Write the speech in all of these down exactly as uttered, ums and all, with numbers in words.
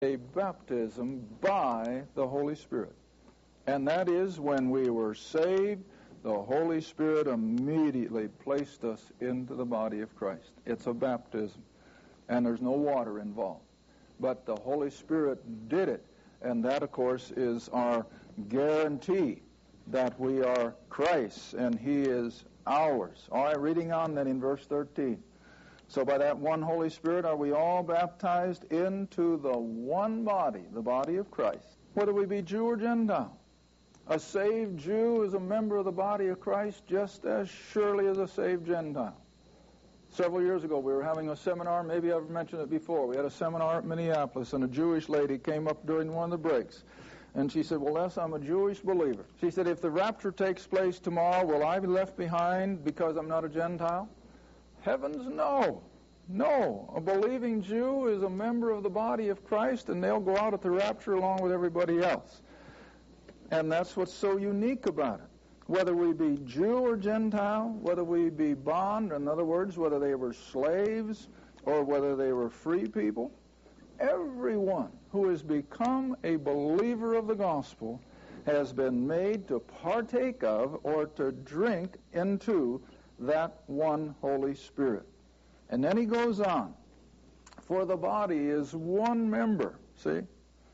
a baptism by the Holy Spirit. And that is when we were saved, the Holy Spirit immediately placed us into the body of Christ. It's a baptism, and there's no water involved. But the Holy Spirit did it, and that, of course, is our guarantee that we are Christ's and He is ours. All right, reading on then in verse thirteen. So by that one Holy Spirit are we all baptized into the one body, the body of Christ, whether we be Jew or Gentile. A saved Jew is a member of the body of Christ just as surely as a saved Gentile. Several years ago, we were having a seminar. Maybe I've mentioned it before. We had a seminar at Minneapolis, and a Jewish lady came up during one of the breaks. And she said, well, Les, I'm a Jewish believer. She said, if the rapture takes place tomorrow, will I be left behind because I'm not a Gentile? Heavens, no. No. A believing Jew is a member of the body of Christ, and they'll go out at the rapture along with everybody else. And that's what's so unique about it. Whether we be Jew or Gentile, whether we be bond, in other words, whether they were slaves or whether they were free people, everyone who has become a believer of the gospel has been made to partake of or to drink into that one Holy Spirit. And then he goes on, for the body is one member, see?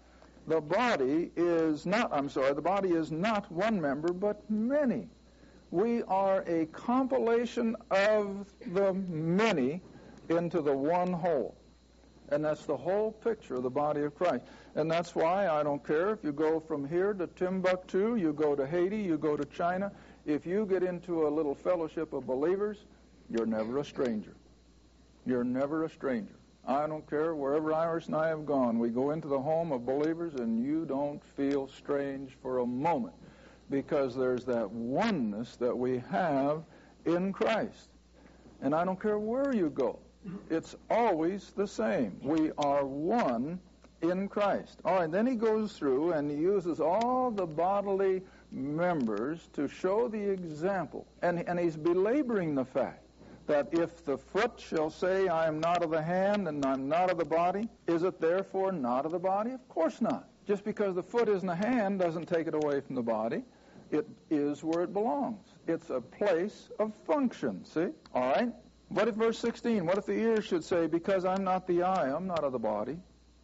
The body is not, I'm sorry, the body is not one member, but many. We are a compilation of the many into the one whole. And that's the whole picture of the body of Christ. And that's why I don't care if you go from here to Timbuktu, you go to Haiti, you go to China. If you get into a little fellowship of believers, you're never a stranger. You're never a stranger. I don't care wherever Iris and I have gone. We go into the home of believers and you don't feel strange for a moment because there's that oneness that we have in Christ. And I don't care where you go. It's always the same. We are one in Christ. All right, then he goes through and he uses all the bodily members to show the example. And, and he's belaboring the fact that if the foot shall say, I am not of the hand and I'm not of the body, is it therefore not of the body? Of course not. Just because the foot isn't a hand doesn't take it away from the body. It is where it belongs. It's a place of function, see? All right? What if verse sixteen, what if the ear should say, because I'm not the eye, I'm not of the body,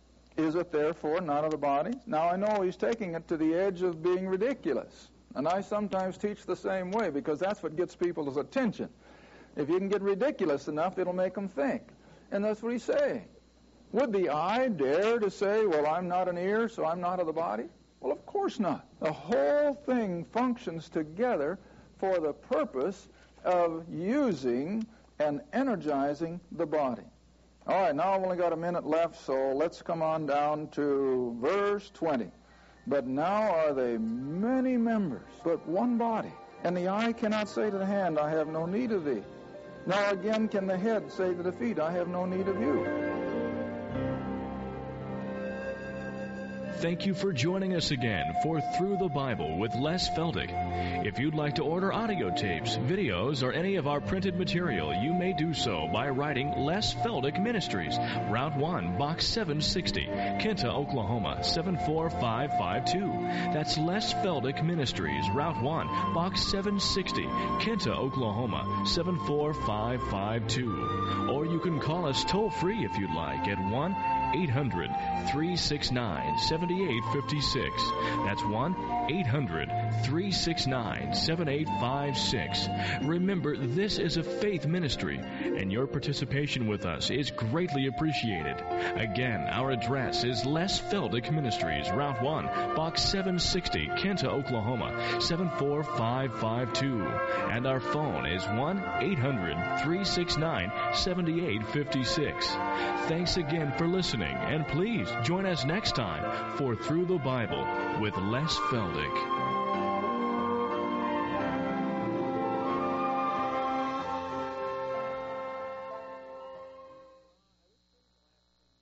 is it therefore not of the body? Now I know he's taking it to the edge of being ridiculous. And I sometimes teach the same way because that's what gets people's attention. If you can get ridiculous enough, it'll make them think. And that's what he's saying. Would the eye dare to say, well, I'm not an ear, so I'm not of the body? Well, of course not. The whole thing functions together for the purpose of using and energizing the body. All right, now I've only got a minute left, so let's come on down to verse twenty. But now are they many members, but one body. And the eye cannot say to the hand, I have no need of thee. Now again can the head say to the feet, I have no need of you. Thank you for joining us again for Through the Bible with Les Feldick. If you'd like to order audio tapes, videos, or any of our printed material, you may do so by writing Les Feldick Ministries, Route one, Box seven sixty, Kinta, Oklahoma, seven four five five two. That's Les Feldick Ministries, Route one, Box seven sixty, Kinta, Oklahoma, seven four five five two. Or you can call us toll-free if you'd like at one eight hundred three six nine seven eight five six. That's one eight hundred three six nine seven eight five six. Remember, this is a faith ministry, and your participation with us is greatly appreciated. Again, our address is Les Feldick Ministries, Route one, Box seven sixty, Kinta, Oklahoma, seven four five five two. And our phone is one eight hundred three six nine seven eight five six. Thanks again for listening, and please join us next time for Through the Bible with Les Feldick.